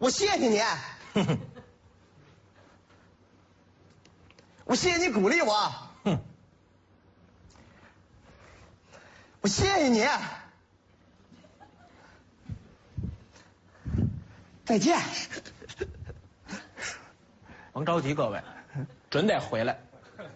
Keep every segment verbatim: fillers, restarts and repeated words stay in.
我谢谢你，我谢谢你鼓励我， 哼， 我谢谢你，再见。 甭着急，各位，准得回来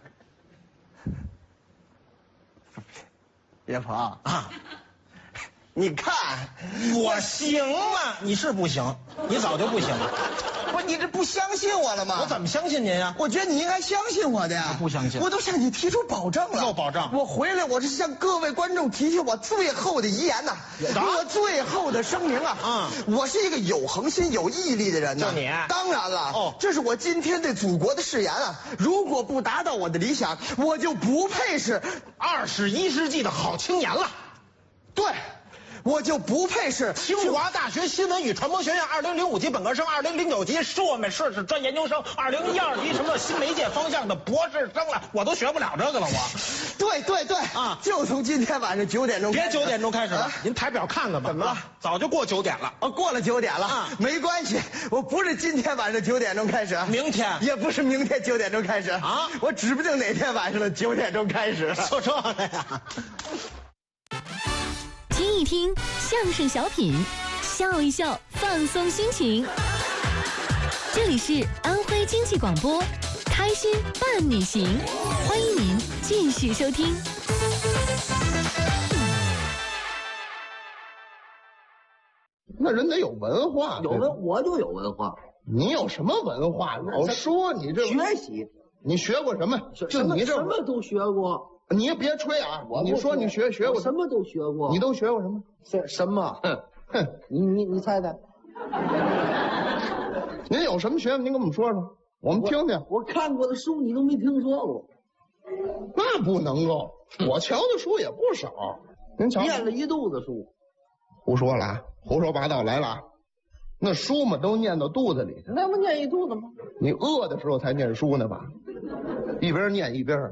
岳鹏啊，你看我行吗？你是不行，你早就不行了。 不是你这不相信我了吗？ 我怎么相信您呀？ 我觉得你应该相信我的呀。 我不相信， 我都向你提出保证了。 又保证？ 我回来，我是向各位观众提起我最后的遗言呐，我最后的声明啊。 嗯， 我是一个有恒心、有毅力的人呐。 就你？ 当然了。 哦， 这是我今天对祖国的誓言啊！如果不达到我的理想，我就不配是二十一世纪的好青年了。 对。我就不配是清华大学新闻与传播学院二零零五级本科生，二零零九级硕美硕士专研究生，二零一二级什么新媒介方向的博士生了，我都学不了这个了。我， 对对对啊， 就从今天晚上九点钟， 别九点钟开始了， 啊、 您抬表看看吧。 怎么了？ 早就过九点了。 哦，过了九点了啊，没关系，我不是今天晚上九点钟开始， 明天也不是明天九点钟开始啊，我指不定哪天晚上的九点钟开始。 就这个呀。 听一听相声小品，笑一笑放松心情。这里是安徽经济广播，开心伴你行，欢迎您继续收听。 那人得有文化， 有文我就有文化。 你有什么文化？老说你这学习， 你学过什么？就你这什么都学过。 你也别吹啊！ 我你说你学学过什么都学过， 你都学过什么？ 什什么？ 哼哼， 你你你猜猜？ 您有什么学问？您跟我们说说，我们听听。 我, 我看过的书你都没听说过， 那不能够。我瞧的书也不少，您瞧。 念了一肚子书， 胡说了啊！胡说八道来了！那书嘛都念到肚子里去， 那不念一肚子吗？ 你饿的时候才念书呢吧？一边念一边。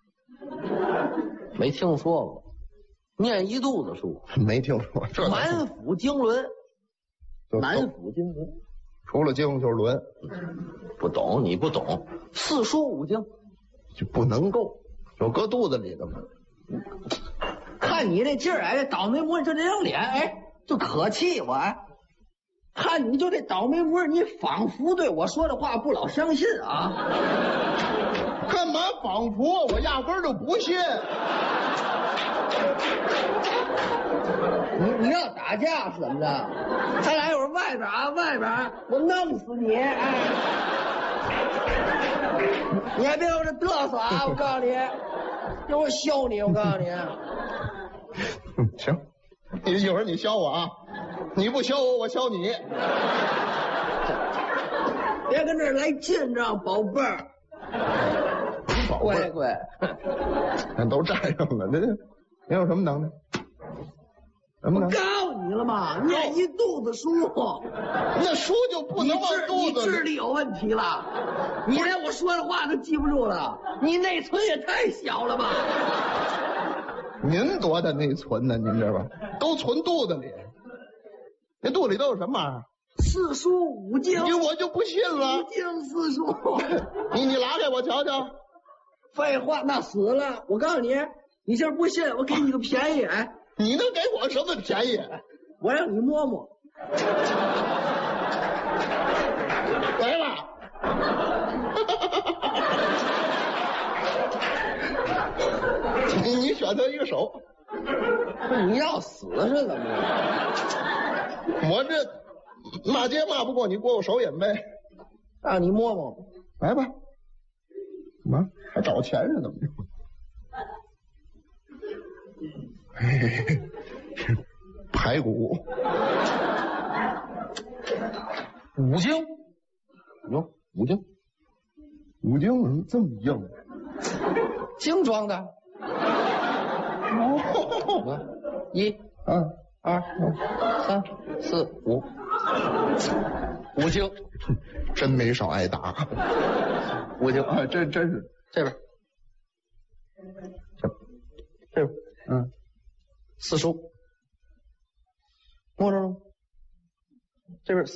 没听说过，念一肚子书， 没听说。这满腹经纶，满腹经纶， 除了经就是纶。 不懂，你不懂，四书五经就不能够，有搁肚子里的吗？ 看你这劲儿，哎，倒霉模，就这张脸，哎，就可气我。哎，看你就这倒霉模，你仿佛对我说的话不老相信啊。 干嘛仿佛？我压根儿就不信。 你你要打架是怎么着？咱俩一会儿外边啊，外边我弄死你！哎，你还别给我这嘚瑟啊！我告诉你，一会儿削你！我告诉你。 嗯，行，你一会儿你削我啊，你不削我，我削你。 别跟这儿来劲仗，宝贝儿。乖乖， 那都占上了。这你有什么能耐？什么能耐？ 我告诉你了嘛，念一肚子书， 那书就不能往肚子里。 你智力有问题了，你连我说的话都记不住了，你内存也太小了吧？ 您多大内存呢？您这吧，都存肚子里。那肚里都有什么玩意儿？ 四书五经。 你我就不信了。 五经四书。 你你拿给我瞧瞧。 废话，那死了！我告诉你，你这不信，我给你个便宜。哎， 你能给我什么便宜？ 我让你摸摸。 来了。你你选择一个手。 你要死是怎么着？ 我这骂街骂不过你，过我手瘾呗。 让你摸摸。 来吧。什么？还找钱是怎么着？哎，排骨。 五经。 哟，五经。五经怎么这么硬？ 精装的。 哦， 一、 嗯、 二、三、四、五，五经。 真没少挨打。 五经啊，真真是这边， 这这边， 嗯， 四书，摸着了，这边。